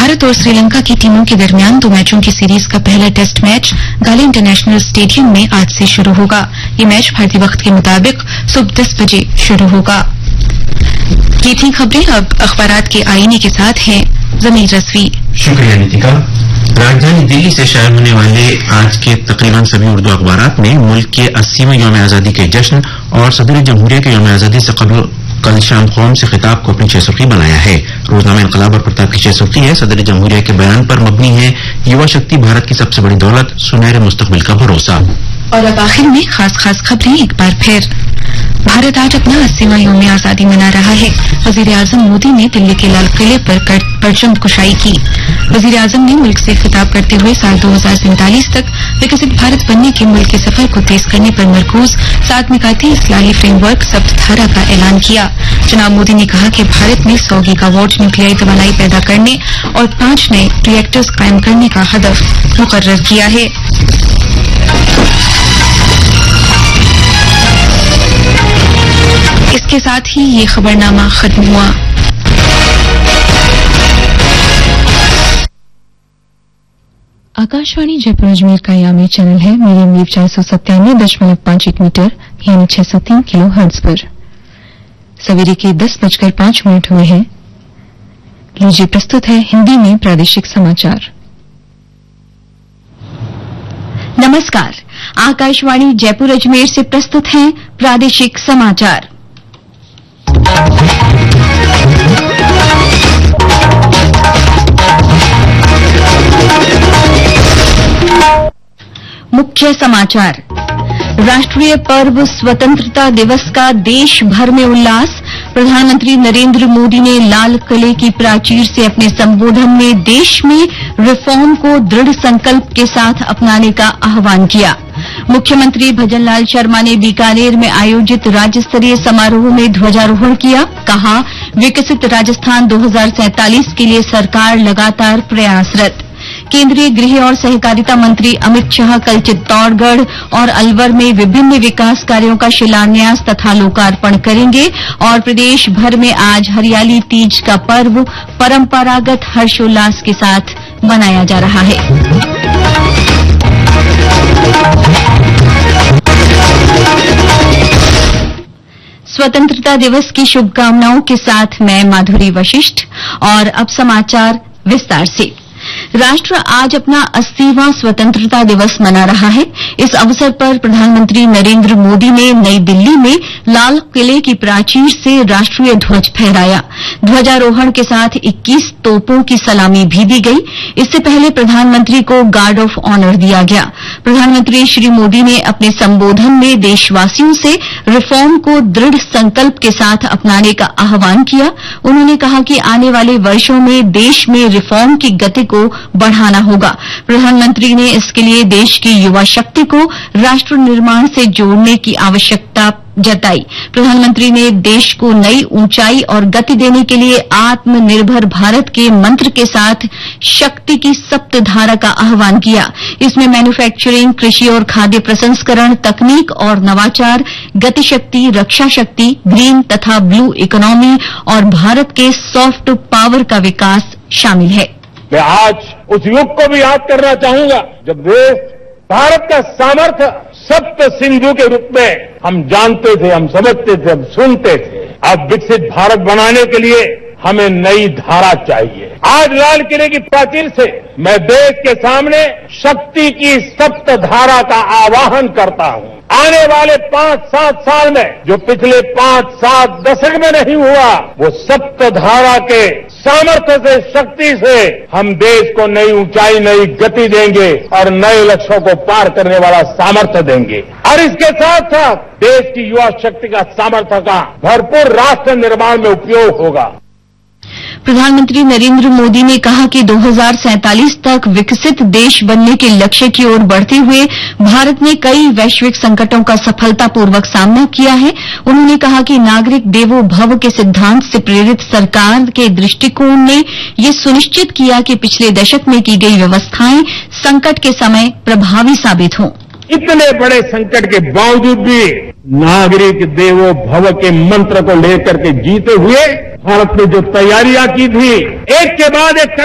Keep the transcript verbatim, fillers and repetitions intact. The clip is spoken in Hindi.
भारत और श्रीलंका की टीमों के दरमियान दो मैचों की सीरीज का पहला टेस्ट मैच गाले इंटरनेशनल स्टेडियम में आज से शुरू होगा। ये मैच भारतीय वक्त के मुताबिक सुबह दस बजे शुरू होगा। ये थी खबरें। अब अखबारात के आईने के साथ हैं जमीर रजवी। शुक्रिया नितिका। राजधानी दिल्ली से शाये होने वाले आज के तकरीबन सभी उर्दू अखबारात ने मुल्क के अस्सीवें यौम आजादी के जश्न और सदर जमहूरिया के यौम आजादी से कबल कल शाम कौम से खिताब को अपनी छह सुर्खी बनाया है। रोजनामा इनकलाब और प्रताप की छह सुर्खी है। सदर जमहूरिया के बयान पर मबनी है, युवा शक्ति भारत की सबसे बड़ी दौलत, सुनहरे मुस्तकबिल का भरोसा। और अब आखिर में खास खास खबरें एक बार फिर। भारत आज अपना अस्सीवां यौम आजादी मना रहा है। वजीर आजम मोदी ने दिल्ली के लाल किले पर परचम कुशाई की। वजीर आजम ने मुल्क से खिताब करते हुए साल दो हजार सैंतालीस तक विकसित भारत बनने के मुल्क के सफर को तेज करने पर मरकूज सात निकाती इस्लाही फ्रेमवर्क सप्तधारा का ऐलान किया। जनाब मोदी ने कहा कि भारत ने सौ गीगावाट न्यूक्लियाई तवानाई पैदा करने और पांच नए रिएक्टर्स कायम करने का हदफ मुकर्रर किया है। इसके साथ ही ये खबरनामा खत्म हुआ। आकाशवाणी जयपुर अजमेर का यामी चैनल है। मीडियम वेव चार सौ सत्तानवे दशमलव पांच एक मीटर यानी छह सौ तीन किलो हर्ट्ज पर। सवेरे के दस बजकर पांच मिनट हुए हैं। लीजिए प्रस्तुत है हिंदी में प्रादेशिक समाचार। नमस्कार, आकाशवाणी जयपुर अजमेर से प्रस्तुत हैं प्रादेशिक समाचार। मुख्य समाचार। राष्ट्रीय पर्व स्वतंत्रता दिवस का देश भर में उल्लास। प्रधानमंत्री नरेंद्र मोदी ने लाल किले की प्राचीर से अपने संबोधन में देश में रिफॉर्म को दृढ़ संकल्प के साथ अपनाने का आह्वान किया। मुख्यमंत्री भजनलाल शर्मा ने बीकानेर में आयोजित राज्य स्तरीय समारोह में ध्वजारोहण किया। कहा, विकसित राजस्थान दो हजार सैंतालीस के लिए सरकार लगातार प्रयासरत। केंद्रीय गृह और सहकारिता मंत्री अमित शाह कल चित्तौड़गढ़ और अलवर में विभिन्न विकास कार्यों का शिलान्यास तथा लोकार्पण करेंगे। और प्रदेश भर में आज हरियाली तीज का पर्व परंपरागत हर्षोल्लास के साथ मनाया जा रहा है। स्वतंत्रता दिवस की शुभकामनाओं के साथ मैं माधुरी वशिष्ठ। और अब समाचार विस्तार से। राष्ट्र आज अपना अस्सीवां स्वतंत्रता दिवस मना रहा है। इस अवसर पर प्रधानमंत्री नरेंद्र मोदी ने नई दिल्ली में लाल किले की प्राचीर से राष्ट्रीय ध्वज फहराया। ध्वजारोहण के साथ इक्कीस तोपों की सलामी भी दी गई। इससे पहले प्रधानमंत्री को गार्ड ऑफ ऑनर दिया गया। प्रधानमंत्री श्री मोदी ने अपने संबोधन में देशवासियों से रिफॉर्म को दृढ़ संकल्प के साथ अपनाने का आह्वान किया। उन्होंने कहा कि आने वाले वर्षों में देश में रिफॉर्म की गति को बढ़ाना होगा। प्रधानमंत्री ने इसके लिए देश की युवा शक्ति को राष्ट्र निर्माण से जोड़ने की आवश्यकता जताई। प्रधानमंत्री ने देश को नई ऊंचाई और गति देने के लिए आत्मनिर्भर भारत के मंत्र के साथ शक्ति की सप्तधारा का आह्वान किया। इसमें मैन्युफैक्चरिंग, कृषि और खाद्य प्रसंस्करण, तकनीक और नवाचार, गतिशक्ति, रक्षा शक्ति, ग्रीन तथा ब्लू इकोनॉमी और भारत के सॉफ्ट पावर का विकास शामिल है। मैं आज उस युग को भी याद करना चाहूंगा जब देश भारत का सामर्थ्य सप्त सिंधु के रूप में हम जानते थे, हम समझते थे, हम सुनते थे। अब विकसित भारत बनाने के लिए हमें नई धारा चाहिए। आज लाल किले की प्राचीर से मैं देश के सामने शक्ति की सप्त धारा का आवाहन करता हूं। आने वाले पांच सात साल में जो पिछले पांच सात दशक में नहीं हुआ, वो सप्त धारा के सामर्थ्य से, शक्ति से हम देश को नई ऊंचाई, नई गति देंगे और नए लक्ष्यों को पार करने वाला सामर्थ्य देंगे। और इसके साथ साथ देश की युवा शक्ति का सामर्थ्य का भरपूर राष्ट्र निर्माण में उपयोग होगा। प्रधानमंत्री नरेंद्र मोदी ने कहा कि दो हजार सैंतालीस तक विकसित देश बनने के लक्ष्य की ओर बढ़ते हुए भारत ने कई वैश्विक संकटों का सफलतापूर्वक सामना किया है। उन्होंने कहा कि नागरिक देवो भव के सिद्धांत से प्रेरित सरकार के दृष्टिकोण ने ये सुनिश्चित किया कि पिछले दशक में की गई व्यवस्थाएं संकट के समय प्रभावी साबित हों। इतने बड़े संकट के बावजूद भी नागरिक देवो भव के मंत्र को लेकर के जीते हुए भारत ने जो तैयारियां की थी, एक के बाद एक